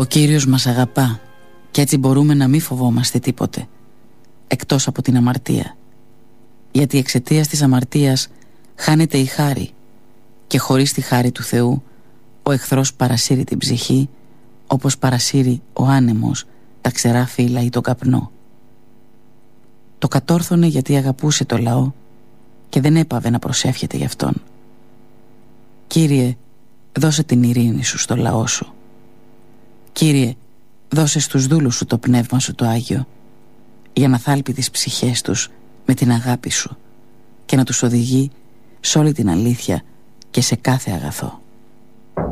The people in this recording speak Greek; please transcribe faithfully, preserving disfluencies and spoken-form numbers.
Κύριος μας αγαπά και έτσι μπορούμε να μην φοβόμαστε τίποτε εκτός από την αμαρτία, γιατί εξαιτίας της αμαρτίας χάνεται η χάρη και χωρίς τη χάρη του Θεού ο εχθρός παρασύρει την ψυχή όπως παρασύρει ο άνεμος τα ξερά φύλλα ή τον καπνό. Το κατόρθωνε γιατί αγαπούσε το λαό και δεν έπαβε να προσεύχεται γι' αυτόν. Κύριε, δώσε την ειρήνη σου στο λαό σου. Κύριε, δώσε στους δούλους σου το πνεύμα σου το Άγιο, για να θάλπει τις ψυχές τους με την αγάπη σου και να τους οδηγεί σε όλη την αλήθεια και σε κάθε αγαθό.